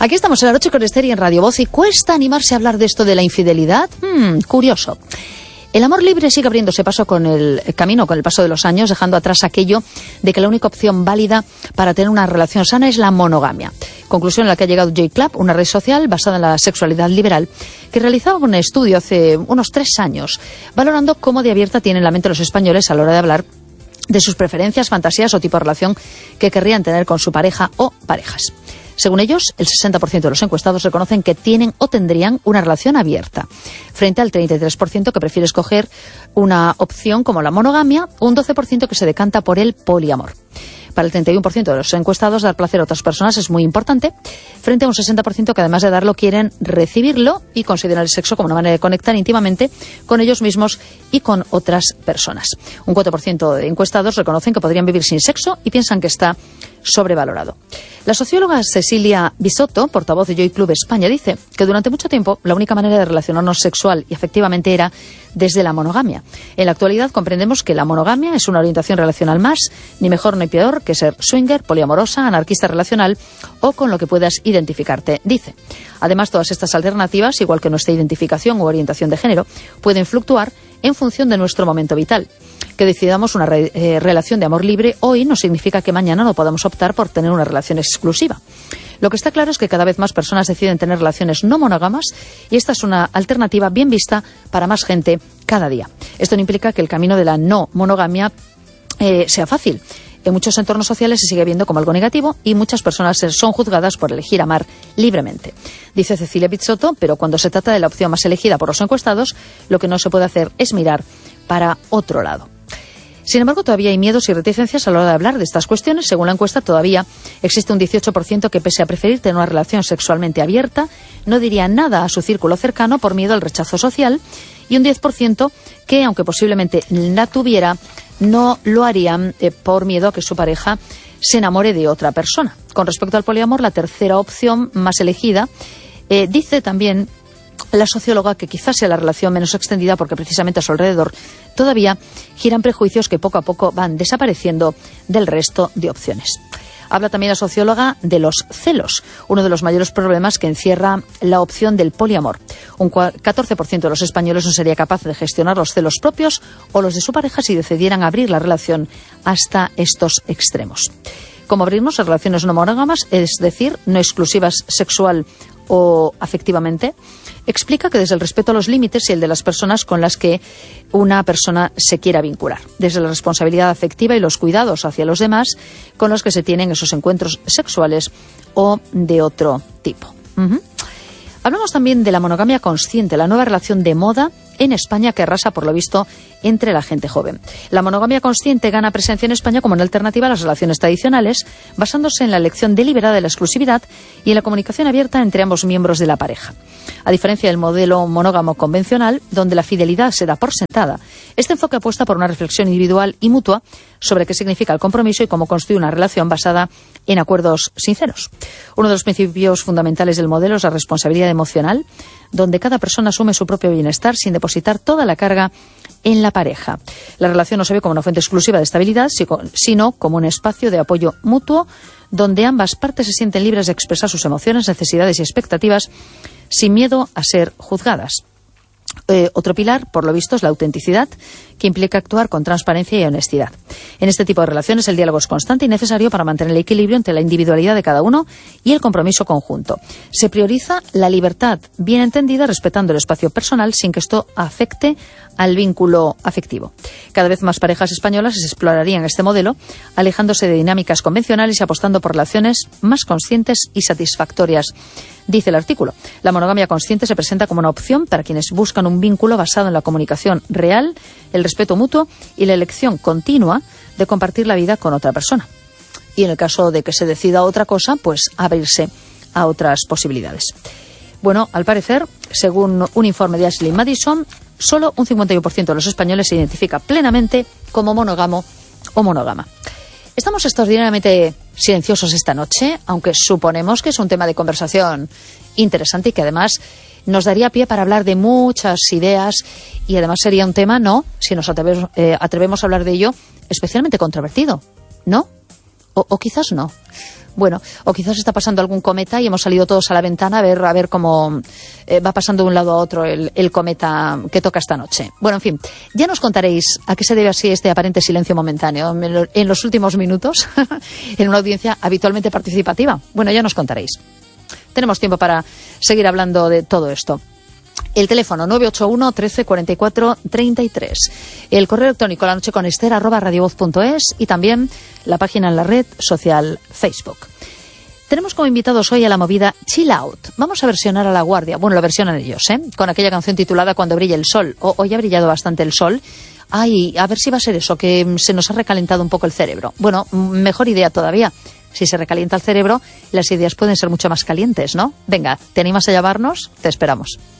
Aquí estamos en la noche con Esther y en Radio Voz, y cuesta animarse a hablar de esto de la infidelidad. Curioso. El amor libre sigue abriéndose paso con el camino, con el paso de los años, dejando atrás aquello de que la única opción válida para tener una relación sana es la monogamia. Conclusión a la que ha llegado J-Club, una red social basada en la sexualidad liberal, que realizaba un estudio hace unos 3 años, valorando cómo de abierta tienen la mente los españoles a la hora de hablar de sus preferencias, fantasías o tipo de relación que querrían tener con su pareja o parejas. Según ellos, el 60% de los encuestados reconocen que tienen o tendrían una relación abierta, frente al 33% que prefiere escoger una opción como la monogamia, o un 12% que se decanta por el poliamor. Para el 31% de los encuestados, dar placer a otras personas es muy importante, frente a un 60% que además de darlo quieren recibirlo y consideran el sexo como una manera de conectar íntimamente con ellos mismos y con otras personas. Un 4% de encuestados reconocen que podrían vivir sin sexo y piensan que está sobrevalorado. La socióloga Cecilia Bisotto, portavoz de J-Club España, dice que durante mucho tiempo la única manera de relacionarnos sexual y afectivamente era desde la monogamia. En la actualidad comprendemos que la monogamia es una orientación relacional más, ni mejor ni peor que ser swinger, poliamorosa, anarquista relacional o con lo que puedas identificarte, dice. Además, todas estas alternativas, igual que nuestra identificación u orientación de género, pueden fluctuar en función de nuestro momento vital. Que decidamos una relación de amor libre hoy no significa que mañana no podamos optar por tener una relación exclusiva. Lo que está claro es que cada vez más personas deciden tener relaciones no monógamas y esta es una alternativa bien vista para más gente cada día. Esto no implica que el camino de la no monogamia sea fácil. En muchos entornos sociales se sigue viendo como algo negativo y muchas personas son juzgadas por elegir amar libremente. Dice Cecilia Bisotto, pero cuando se trata de la opción más elegida por los encuestados, lo que no se puede hacer es mirar para otro lado. Sin embargo, todavía hay miedos y reticencias a la hora de hablar de estas cuestiones. Según la encuesta, todavía existe un 18% que, pese a preferir tener una relación sexualmente abierta, no diría nada a su círculo cercano por miedo al rechazo social, y un 10% que, aunque posiblemente la tuviera, no lo harían por miedo a que su pareja se enamore de otra persona. Con respecto al poliamor, la tercera opción más elegida, dice también la socióloga que quizás sea la relación menos extendida porque precisamente a su alrededor todavía giran prejuicios que poco a poco van desapareciendo del resto de opciones. Habla también la socióloga de los celos, uno de los mayores problemas que encierra la opción del poliamor. Un 14% de los españoles no sería capaz de gestionar los celos propios o los de su pareja si decidieran abrir la relación hasta estos extremos. ¿Cómo abrirnos a relaciones no monógamas, es decir, no exclusivas sexual o afectivamente? Explica que desde el respeto a los límites y el de las personas con las que una persona se quiera vincular, desde la responsabilidad afectiva y los cuidados hacia los demás con los que se tienen esos encuentros sexuales o de otro tipo. Hablamos también de la monogamia consciente, la nueva relación de moda en España que arrasa, por lo visto, entre la gente joven. La monogamia consciente gana presencia en España como una alternativa a las relaciones tradicionales, basándose en la elección deliberada de la exclusividad y en la comunicación abierta entre ambos miembros de la pareja. A diferencia del modelo monógamo convencional, donde la fidelidad se da por sentada, este enfoque apuesta por una reflexión individual y mutua sobre qué significa el compromiso y cómo construir una relación basada en acuerdos sinceros. Uno de los principios fundamentales del modelo es la responsabilidad emocional, donde cada persona asume su propio bienestar sin depositar toda la carga en la pareja. La relación no se ve como una fuente exclusiva de estabilidad, sino como un espacio de apoyo mutuo, donde ambas partes se sienten libres de expresar sus emociones, necesidades y expectativas sin miedo a ser juzgadas. Otro pilar, por lo visto, es la autenticidad, que implica actuar con transparencia y honestidad. En este tipo de relaciones el diálogo es constante y necesario para mantener el equilibrio entre la individualidad de cada uno y el compromiso conjunto. Se prioriza la libertad, bien entendida, respetando el espacio personal sin que esto afecte al vínculo afectivo. Cada vez más parejas españolas explorarían este modelo, alejándose de dinámicas convencionales y apostando por relaciones más conscientes y satisfactorias. Dice el artículo, la monogamia consciente se presenta como una opción para quienes buscan un vínculo basado en la comunicación real, el respeto mutuo y la elección continua de compartir la vida con otra persona. Y en el caso de que se decida otra cosa, pues abrirse a otras posibilidades. Bueno, al parecer, según un informe de Ashley Madison, solo un 51% de los españoles se identifica plenamente como monógamo o monógama. Estamos extraordinariamente silenciosos esta noche, aunque suponemos que es un tema de conversación interesante y que además nos daría pie para hablar de muchas ideas y además sería un tema, ¿no?, si nos atrevemos a hablar de ello, especialmente controvertido, ¿no? O quizás no. Bueno, o quizás está pasando algún cometa y hemos salido todos a la ventana a ver cómo va pasando de un lado a otro el cometa que toca esta noche. Bueno, en fin, ya nos contaréis a qué se debe así este aparente silencio momentáneo en los últimos minutos en una audiencia habitualmente participativa. Bueno, ya nos contaréis. Tenemos tiempo para seguir hablando de todo esto. El teléfono 981 13 44 33. El correo electrónico lanocheconester@radiovoz.es y también la página en la red social Facebook. Tenemos como invitados hoy a la movida Chill Out. Vamos a versionar a La Guardia. Bueno, lo versionan ellos, con aquella canción titulada Cuando brille el sol. Hoy ha brillado bastante el sol. Ay, a ver si va a ser eso, que se nos ha recalentado un poco el cerebro. Bueno, mejor idea todavía. Si se recalienta el cerebro, las ideas pueden ser mucho más calientes, ¿no? Venga, ¿te animas a llamarnos? Te esperamos.